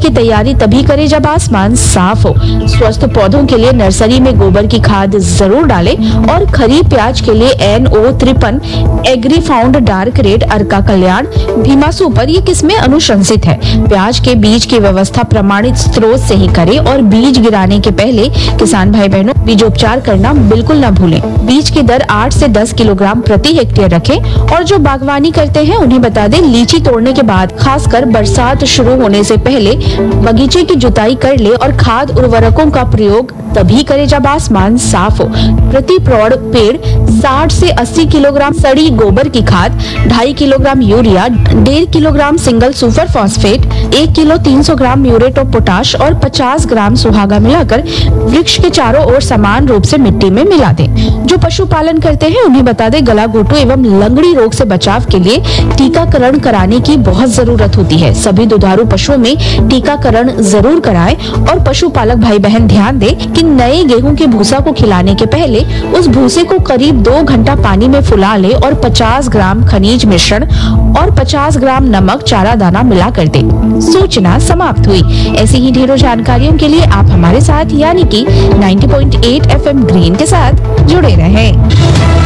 की तैयारी तभी करें जब आसमान साफ हो। स्वस्थ पौधों के लिए नर्सरी में गोबर की खाद जरूर डालें और खरीफ प्याज के लिए NO53 agree found dark red अर्का कल्याण भीमा सुपर ये किस्में अनुशंसित है। प्याज के बीज की व्यवस्था प्रमाणित स्रोत से ही करें और बीज गिराने के पहले किसान भाई बहनों बीजोपचार करना बिल्कुल न भूलें। बीज की दर 8 से 10 किलोग्राम प्रति हेक्टेयर रखें। और जो बागवानी करते हैं उन्हें बता दें, लीची तोड़ने के बाद खासकर बरसात शुरू होने से पहले बगीचे की जुताई कर ले और खाद उर्वरकों का प्रयोग तभी करें जब आसमान साफ हो। प्रति प्रौढ़ पेड़ 60 से 80 किलोग्राम सड़ी गोबर की खाद, 2.5 kilogram urea, 1.5 kilogram single super phosphate, 1 kilo 300 gram muriate of potash और 50 ग्राम सुहागा मिलाकर वृक्ष के चारों ओर समान रूप से मिट्टी में मिला दें। जो पशुपालन करते हैं उन्हें बता दें, गला घोटू एवं लंगड़ी रोग से बचाव के लिए टीकाकरण कराने की बहुत जरूरत होती है। सभी दुधारू पशुओं में टीकाकरण जरूर कराएं और पशुपालक भाई बहन ध्यान दें कि नए गेहूं के भूसा को खिलाने के पहले उस भूसे को करीब 2 घंटा पानी में फुला ले और 50 ग्राम खनिज मिश्रण और 50 ग्राम नमक चारा दाना मिला कर दे। सूचना समाप्त हुई। ऐसी ही ढेरों जानकारियों के लिए आप हमारे साथ यानी कि 90.8 FM ग्रीन के साथ जुड़े रहें।